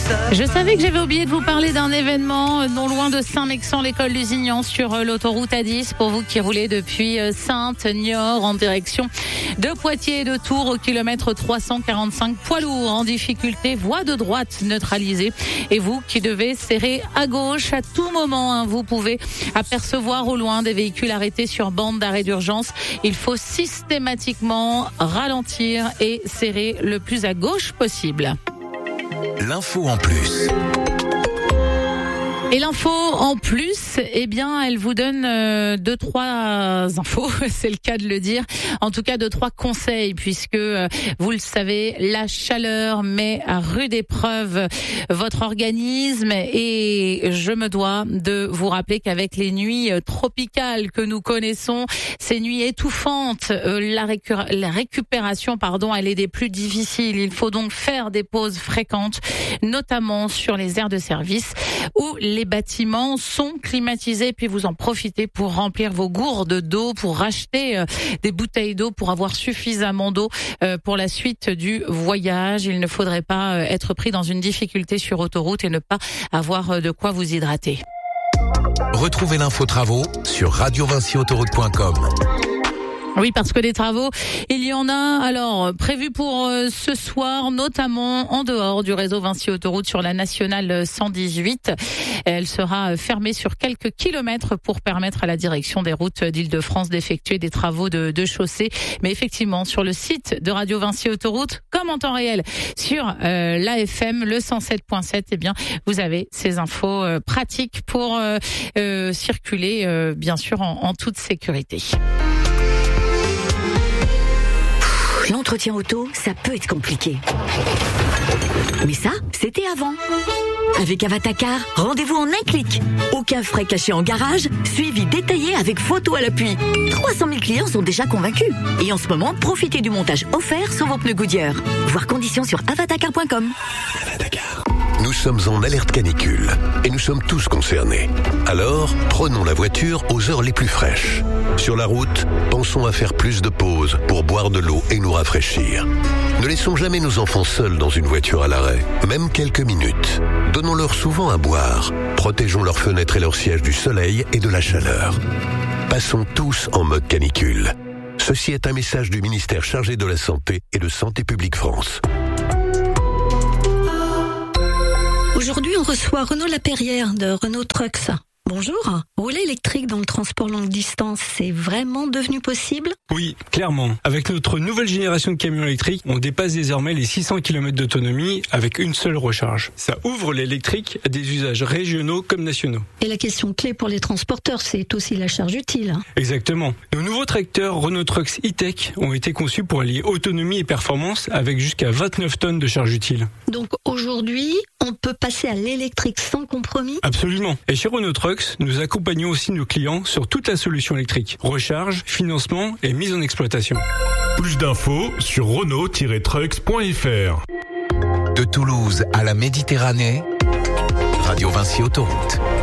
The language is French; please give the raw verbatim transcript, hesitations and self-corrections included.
Je savais que j'avais oublié de vous parler d'un événement non loin de Saint-Mexan, l'école Lusignan, sur l'autoroute A dix, pour vous qui roulez depuis Sainte-Niort en direction de Poitiers et de Tours au kilomètre trois cent quarante-cinq. Poids lourd en difficulté, voie de droite neutralisée. Et vous qui devez serrer à gauche à tout moment, hein, vous pouvez apercevoir au loin des véhicules arrêtés sur bande d'arrêt d'urgence. Il faut systématiquement ralentir et serrer le plus à gauche possible. L'info en plus. Et l'info en plus, eh bien, elle vous donne euh, deux, trois infos, c'est le cas de le dire. En tout cas, deux, trois conseils, puisque, euh, vous le savez, la chaleur met à rude épreuve votre organisme. Et je me dois de vous rappeler qu'avec les nuits tropicales que nous connaissons, ces nuits étouffantes, euh, la, récu- la récupération, pardon, elle est des plus difficiles. Il faut donc faire des pauses fréquentes, notamment sur les aires de service où les Les bâtiments sont climatisés, puis vous en profitez pour remplir vos gourdes d'eau, pour racheter euh, des bouteilles d'eau, pour avoir suffisamment d'eau euh, pour la suite du voyage. Il ne faudrait pas euh, être pris dans une difficulté sur autoroute et ne pas avoir euh, de quoi vous hydrater. Retrouvez l'info travaux sur radio vinci autoroute point com. Oui, parce que des travaux, il y en a alors prévus pour euh, ce soir, notamment en dehors du réseau Vinci Autoroute sur la nationale cent dix-huit. Elle sera fermée sur quelques kilomètres pour permettre à la direction des routes d'Île-de-France d'effectuer des travaux de, de chaussée. Mais effectivement, sur le site de Radio Vinci Autoroute, comme en temps réel sur euh, l'A F M, le cent sept point sept, eh bien, vous avez ces infos euh, pratiques pour euh, euh, circuler, euh, bien sûr, en, en toute sécurité. L'entretien auto, ça peut être compliqué. Mais ça, c'était avant. Avec Avatacar, rendez-vous en un clic. Aucun frais cachés en garage, suivi détaillé avec photo à l'appui. trois cent mille clients sont déjà convaincus. Et en ce moment, profitez du montage offert sur vos pneus Goodyear. Voir conditions sur avatacar point com. Avatacar. Nous sommes en alerte canicule et nous sommes tous concernés. Alors, prenons la voiture aux heures les plus fraîches. Sur la route, pensons à faire plus de pauses pour boire de l'eau et nous rafraîchir. Ne laissons jamais nos enfants seuls dans une voiture à l'arrêt, même quelques minutes. Donnons-leur souvent à boire. Protégeons leurs fenêtres et leurs sièges du soleil et de la chaleur. Passons tous en mode canicule. Ceci est un message du ministère chargé de la Santé et de Santé publique France. Aujourd'hui, on reçoit Renaud Lapérière de Renault Trucks. Bonjour. Rouler électrique dans le transport longue distance, c'est vraiment devenu possible ? Oui, clairement. Avec notre nouvelle génération de camions électriques, on dépasse désormais les six cents kilomètres d'autonomie avec une seule recharge. Ça ouvre l'électrique à des usages régionaux comme nationaux. Et la question clé pour les transporteurs, c'est aussi la charge utile. Exactement. Nos nouveaux tracteurs Renault Trucks E-Tech ont été conçus pour allier autonomie et performance avec jusqu'à vingt-neuf tonnes de charge utile. Donc aujourd'hui, on peut passer à l'électrique sans compromis ? Absolument. Et chez Renault Trucks, nous accompagnons aussi nos clients sur toute la solution électrique. Recharge, financement et mise en exploitation. Plus d'infos sur renault tiret trucks point f r. De Toulouse à la Méditerranée, Radio Vinci Autoroute.